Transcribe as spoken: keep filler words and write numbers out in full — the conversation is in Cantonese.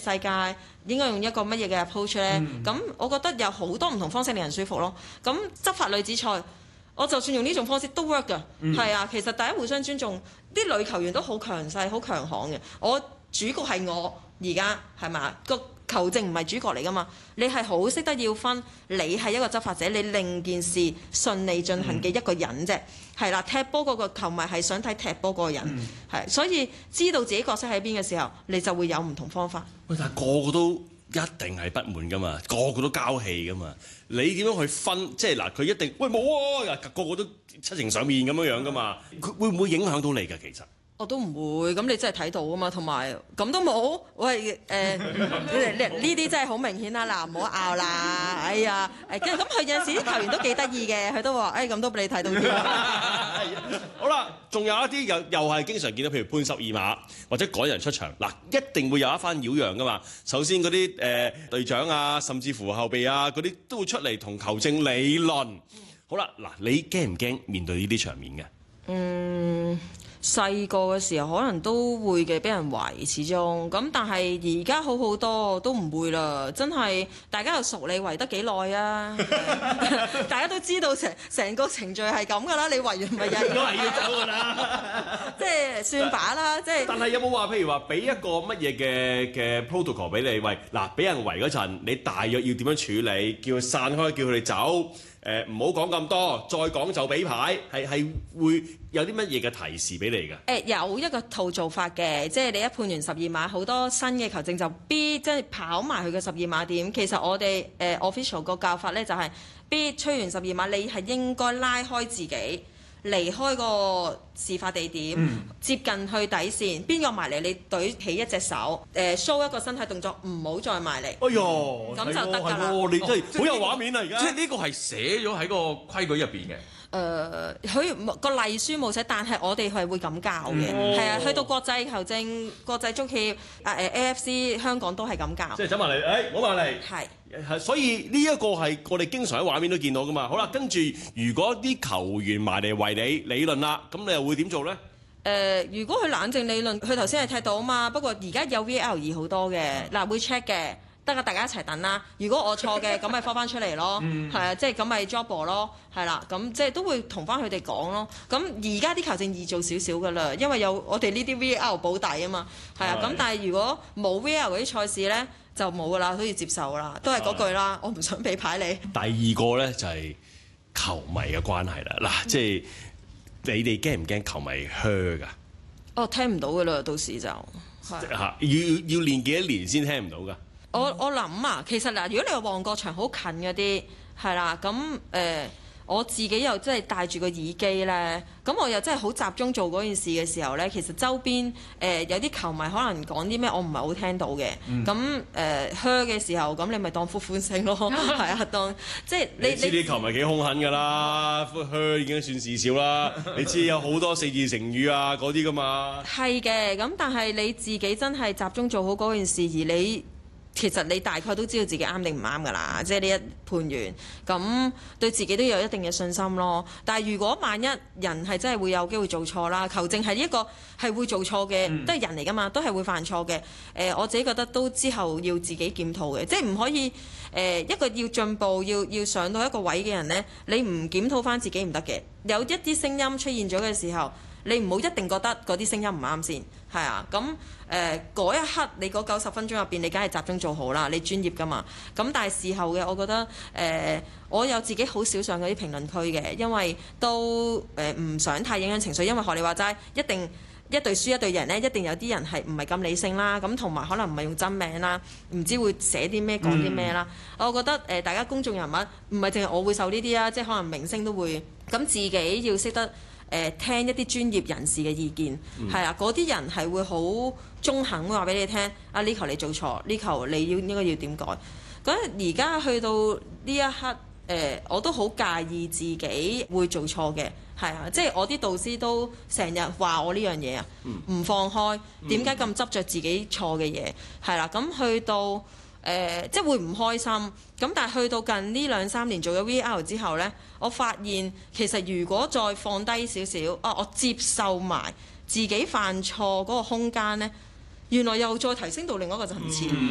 世界，應該用一個乜嘢嘅 approach 咧？咁、嗯、我覺得有好多唔同方式令人舒服咯。咁執法女子賽，我就算用呢種方式都 work 㗎。係、嗯、啊，其實大家互相尊重，啲女球員都好強勢、好強悍嘅。我主角係我而家係咪？個球證唔係主角嚟㗎嘛，你係好識得要分，你係一個執法者，你令件事順利進行嘅一個人啫。係、嗯、啦，踢波嗰個球迷係想睇踢波嗰個人，係、嗯，所以知道自己角色喺邊嘅時候，你就會有唔同方法。 喂，但係個個都一定係不滿㗎嘛，個個都交氣㗎嘛，你點樣去分？即係嗱，佢一定喂冇啊，個個都七情上面咁樣樣㗎嘛，佢會唔會影響到你㗎？其實？我都唔會，咁你真係睇到啊嘛，同埋咁都冇，喂誒呢啲真係好明顯啦，嗱唔好拗啦，哎呀誒，咁佢有陣時啲球員都幾得意嘅，佢都話誒咁都俾你睇到添。 好啦，仲有一啲又又係經常見到，譬如判十二碼或者趕人出場，嗱一定會有一番擾攘噶嘛。首先嗰啲誒隊長啊，甚至乎後備啊嗰啲都會出嚟同球證理論。好啦，嗱你驚唔驚面對呢啲場面嘅？嗯。 細個嘅時候可能都會嘅，俾人圍始終咁，但係而家好好多都唔會啦，真係大家又熟你圍得幾耐啊？大家都知道成成個程序係咁噶啦，你圍完咪又都係要走噶啦， 即係算把啦，即係。 但係有冇話譬如話俾一個乜嘢嘅嘅 protocol 俾你？喂，嗱，俾人圍嗰陣，你大約要點樣處理？叫佢散開，叫佢哋走。誒唔好講咁多，再講就俾牌，係係會有啲乜嘢嘅提示俾你嘅？誒、 呃、有一個套做法嘅，即係你一判完十二碼，好多新嘅球證就必即係跑埋去嘅十二碼點。其實我哋誒、呃、official 個教法咧就係必吹完十二碼，你係應該拉開自己。離開個事發地點，嗯、接近去底線，邊個埋嚟你舉起一隻手，誒 show 一個身體動作，唔好再埋嚟。哎呦， 咁就得㗎啦！ 你真係好有畫面啊！而家即係呢個係寫咗喺個規矩入邊嘅。 誒、呃，佢個例書冇寫，但係我哋係會咁教嘅，係、嗯、啊，去到國際球證、國際足協、啊誒 A F C 香港都係咁教。 即係走埋嚟，誒，唔好埋嚟。 係係，所以呢一個係我哋經常喺畫面都見到噶嘛。好啦，跟住如果啲球員埋嚟圍你理論啦，咁你又會點做咧？誒、 呃，如果佢冷靜理論，佢頭先係踢到啊嘛。不過而家有 V R 二好多嘅，嗱會 check 嘅。得啊！大家一齊等啦。如果我錯嘅，咁咪放翻出嚟咯。係啊，即係咁咪 job 咯。係啦，咁即係都會同翻佢哋講咯。咁而家啲球證易做少少噶啦，因為有我哋呢啲 V R 保底啊嘛。係啊，咁但係如果冇 V R 嗰啲賽事咧，就冇噶啦，都要接受啦。都係嗰句啦，我唔想俾牌你。 第二個咧就係球迷嘅關係啦。嗱，即係你哋驚唔驚球迷噓㗎？ 哦，聽唔到噶啦，到時就嚇要要練幾多年先聽唔到㗎？ 我我諗啊，其實嗱，如果你話旺角場好近嗰啲，係啦，咁誒、呃，我自己又真係戴住個耳機咧，咁我又真係好集中做嗰件事嘅時候咧，其實周邊誒、呃、有啲球迷可能講啲咩，我唔係好聽到嘅，咁誒噓嘅時候，咁你咪當呼歡聲咯，係啊，當即係你你知啲球迷幾兇狠㗎啦，噓已經算事少啦，你知有好多四字成語啊嗰啲㗎嘛， 係嘅，咁但係你自己真係集中做好嗰件事，而你。其實你大概都知道自己啱定唔啱㗎啦，即係呢一判完，咁對自己都有一定嘅信心咯。但係如果萬一人係真係會有機會做錯啦，球證係一個係會做錯嘅，嗯、都係人嚟㗎嘛，都係會犯錯嘅。誒、呃，我自己覺得都之後要自己檢討嘅，即係唔可以誒、呃、一個要進步、要要上到一個位嘅人呢，你唔檢討返自己唔得嘅。有一啲聲音出現咗嘅時候。你唔好一定覺得嗰啲聲音唔啱先，係啊，咁誒嗰一刻你嗰九十分鐘入邊，你梗係集中做好啦，你專業㗎嘛。咁但係事後嘅，我覺得誒、呃，我有自己好少上嗰啲評論區嘅，因為都誒唔、呃、想太影響情緒，因為學你話齋，一定一隊輸一隊贏呢，一定有啲人係唔係咁理性啦，咁同埋可能唔係用真名啦，唔知會寫啲咩講啲咩啦。嗯、我覺得誒、呃，大家公眾人物唔係淨係我會受呢啲啊，即係可能明星都會，咁自己要識得。誒、呃、聽一啲專業人士嘅意見，係啊、嗯，嗰啲人係會好中肯話俾你聽，啊呢球你做錯，呢球你要應該要點改。咁而家去到呢一刻，誒、呃、我都好介意自己會做錯嘅，係啊，即係我啲導師都成日話我呢樣嘢啊，唔、嗯、放開，點解咁執着自己錯嘅嘢？係啦，咁去到。誒、呃、即係會唔開心，咁但係去到近呢兩三年做咗 V R 之後呢，我發現其實如果再放低少少，啊我接受埋自己犯錯嗰個空間呢，原來又再提升到另外一個層次。嗯